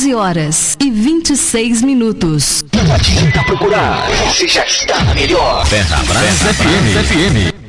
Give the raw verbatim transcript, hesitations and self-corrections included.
onze horas e vinte e seis minutos. Não adianta procurar, você já está na melhor. Ferrabras F M.